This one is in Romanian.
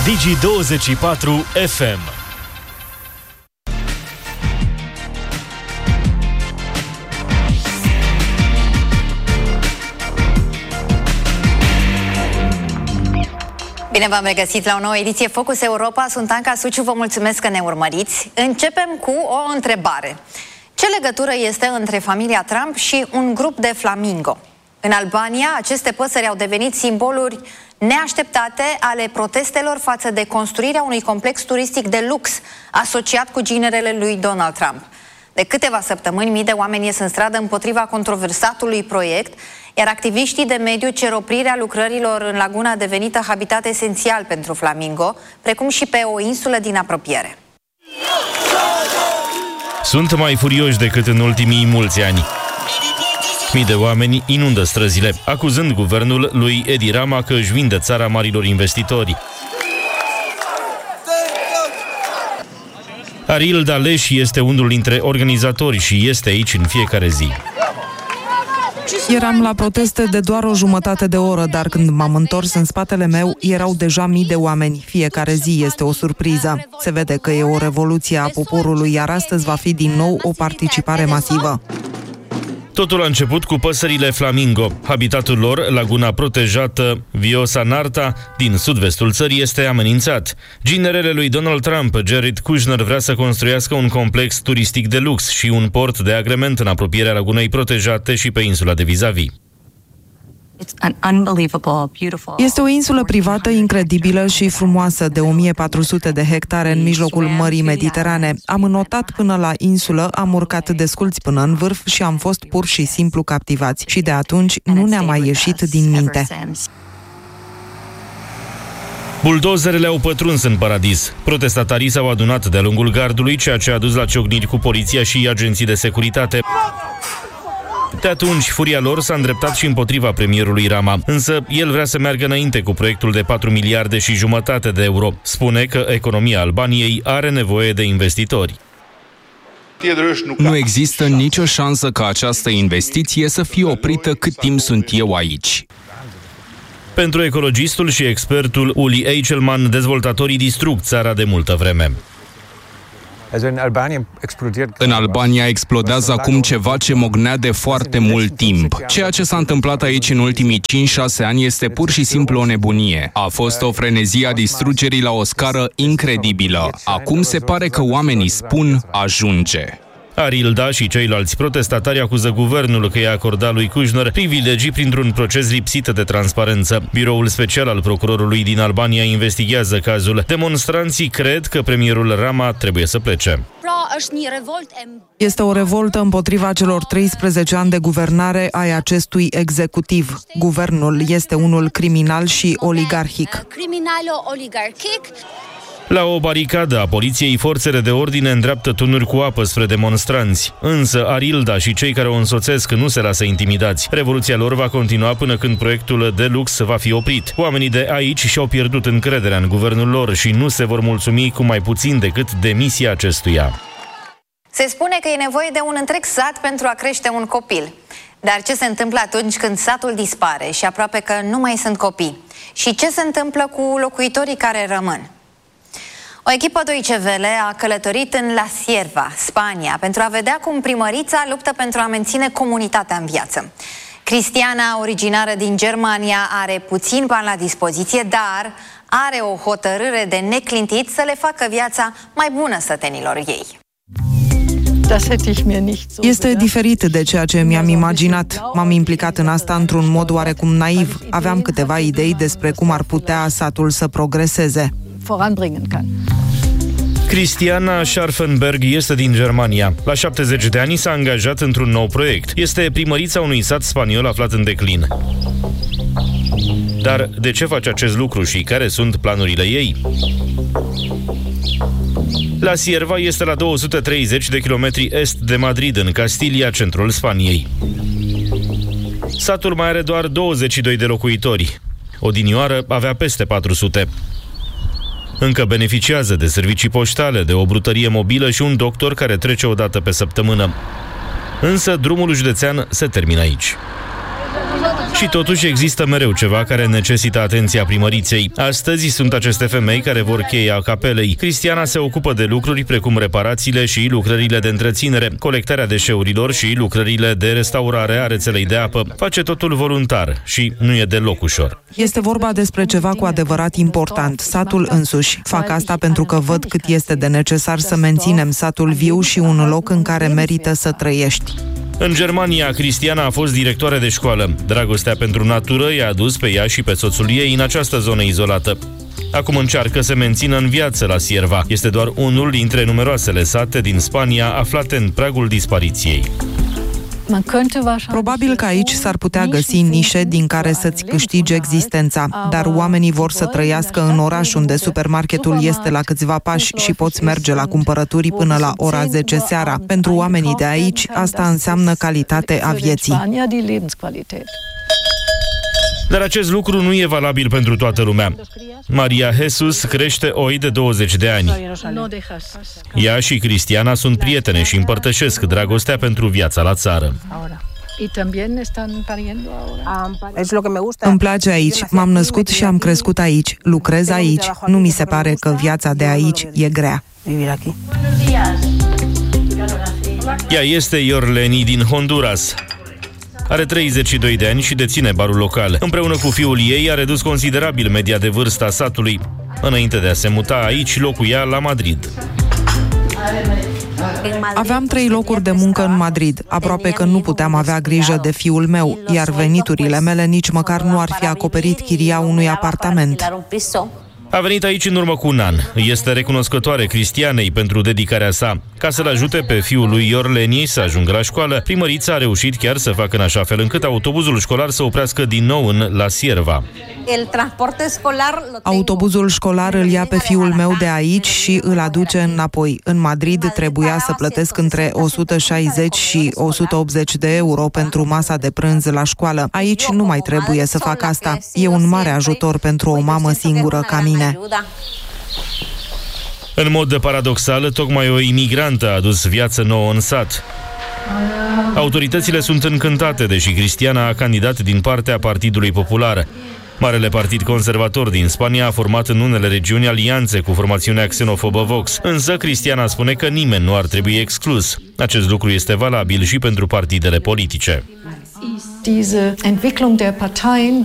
Digi24 FM. Bine v-am regăsit la o nouă ediție Focus Europa. Sunt Anca Suciu, vă mulțumesc că ne urmăriți. Începem cu o întrebare. Ce legătură este între familia Trump și un grup de flamingo? În Albania, aceste păsări au devenit simboluri neașteptate ale protestelor față de construirea unui complex turistic de lux asociat cu ginerele lui Donald Trump. De câteva săptămâni, mii de oameni ies în stradă împotriva controversatului proiect, iar activiștii de mediu cer oprirea lucrărilor în laguna devenită habitat esențial pentru flamingo, precum și pe o insulă din apropiere. Sunt mai furioși decât în ultimii mulți ani. Mii de oameni inundă străzile, acuzând guvernul lui Edi Rama că își vinde țara marilor investitori. Aril Daleș este unul dintre organizatori și este aici în fiecare zi. Eram la proteste de doar o jumătate de oră, dar când m-am întors în spatele meu, erau deja mii de oameni. Fiecare zi este o surpriză. Se vede că e o revoluție a poporului, iar astăzi va fi din nou o participare masivă. Totul a început cu păsările flamingo. Habitatul lor, laguna protejată Viosa Narta, din sud-vestul țării, este amenințat. Ginerele lui Donald Trump, Jared Kushner, vrea să construiască un complex turistic de lux și un port de agrement în apropierea lagunei protejate și pe insula de Vis-a-Vis. Este o insulă privată incredibilă și frumoasă de 1400 de hectare în mijlocul Mării Mediterane. Am înotat până la insulă, am urcat desculți până în vârf și am fost pur și simplu captivați. Și de atunci nu ne-a mai ieșit din minte. Buldozerele au pătruns în paradis. Protestatarii s-au adunat de-a lungul gardului, ceea ce a dus la ciocniri cu poliția și agenții de securitate. De atunci, furia lor s-a îndreptat și împotriva premierului Rama, însă el vrea să meargă înainte cu proiectul de 4 miliarde și jumătate de euro. Spune că economia Albaniei are nevoie de investitori. Nu există nicio șansă ca această investiție să fie oprită cât timp sunt eu aici. Pentru ecologistul și expertul Uli Eichelman, dezvoltatorii distrug țara de multă vreme. În Albania explodează acum ceva ce mognea de foarte mult timp. Ceea ce s-a întâmplat aici în ultimii 5-6 ani este pur și simplu o nebunie. A fost o frenezie a distrugerii la o scară incredibilă. Acum se pare că oamenii spun ajunge. Arilda și ceilalți protestatari acuză guvernul că i-a acordat lui Kushner privilegii printr-un proces lipsit de transparență. Biroul special al procurorului din Albania investigează cazul. Demonstranții cred că premierul Rama trebuie să plece. Este o revoltă împotriva celor 13 ani de guvernare ai acestui executiv. Guvernul este unul criminal și oligarhic. La o baricadă a poliției, forțele de ordine îndreaptă tunuri cu apă spre demonstranți. Însă Arilda și cei care o însoțesc nu se lasă intimidați. Revoluția lor va continua până când proiectul de lux va fi oprit. Oamenii de aici și-au pierdut încrederea în guvernul lor și nu se vor mulțumi cu mai puțin decât demisia acestuia. Se spune că e nevoie de un întreg sat pentru a crește un copil. Dar ce se întâmplă atunci când satul dispare și aproape că nu mai sunt copii? Și ce se întâmplă cu locuitorii care rămân? O echipă Deutsche Welle a călătorit în La Sierva, Spania, pentru a vedea cum primărița luptă pentru a menține comunitatea în viață. Cristiana, originară din Germania, are puțin bani la dispoziție, dar are o hotărâre de neclintit să le facă viața mai bună sătenilor ei. Este diferit de ceea ce mi-am imaginat. M-am implicat în asta într-un mod oarecum naiv. Aveam câteva idei despre cum ar putea satul să progreseze. Cristiana Scharfenberg este din Germania. La 70 de ani s-a angajat într-un nou proiect. Este primărița unui sat spaniol aflat în declin. Dar de ce face acest lucru și care sunt planurile ei? La Sierva este la 230 de kilometri est de Madrid, în Castilia, centrul Spaniei. Satul mai are doar 22 de locuitori. Odinioară avea peste 400. Încă beneficiază de servicii poștale, de o brutărie mobilă și un doctor care trece o dată pe săptămână. Însă drumul județean se termină aici. Și totuși există mereu ceva care necesită atenția primăriței. Astăzi sunt aceste femei care vor cheia capelei. Cristiana se ocupă de lucruri precum reparațiile și lucrările de întreținere, colectarea deșeurilor și lucrările de restaurare a rețelei de apă. Face totul voluntar și nu e deloc ușor. Este vorba despre ceva cu adevărat important, satul însuși. Fac asta pentru că văd cât este de necesar să menținem satul viu și un loc în care merită să trăiești. În Germania, Cristiana a fost directoare de școală. Dragostea pentru natură i-a adus pe ea și pe soțul ei în această zonă izolată. Acum încearcă să mențină în viață la Sierva. Este doar unul dintre numeroasele sate din Spania aflate în pragul dispariției. Probabil că aici s-ar putea găsi nișe din care să-ți câștigi existența, dar oamenii vor să trăiască în oraș unde supermarketul este la câțiva pași și poți merge la cumpărături până la ora 10 seara. Pentru oamenii de aici, asta înseamnă calitate a vieții. Dar acest lucru nu e valabil pentru toată lumea. Maria Jesus crește oi de 20 de ani. Ea și Cristiana sunt prietene și împărtășesc dragostea pentru viața la țară. Îmi place aici, m-am născut și am crescut aici, lucrez aici, nu mi se pare că viața de aici e grea. Ea este Yorleni din Honduras. Are 32 de ani și deține barul local. Împreună cu fiul ei a redus considerabil media de vârstă a satului. Înainte de a se muta aici, locuia la Madrid. Aveam 3 locuri de muncă în Madrid, aproape că nu puteam avea grijă de fiul meu, iar veniturile mele nici măcar nu ar fi acoperit chiria unui apartament. A venit aici în urmă cu un an. Este recunoscătoare Cristianei pentru dedicarea sa. Ca să-l ajute pe fiul lui Yorleni să ajungă la școală, primărița a reușit chiar să facă în așa fel încât autobuzul școlar să oprească din nou în La Sierva. Autobuzul școlar îl ia pe fiul meu de aici și îl aduce înapoi. În Madrid trebuia să plătesc între 160 și 180 de euro pentru masa de prânz la școală. Aici nu mai trebuie să fac asta. E un mare ajutor pentru o mamă singură ca mine. În mod paradoxal, tocmai o imigrantă a adus viață nouă în sat. Autoritățile sunt încântate, deși Cristiana a candidat din partea Partidului Popular. Marele partid conservator din Spania a format în unele regiuni alianțe cu formațiunea xenofobă Vox, însă Cristiana spune că nimeni nu ar trebui exclus. Acest lucru este valabil și pentru partidele politice.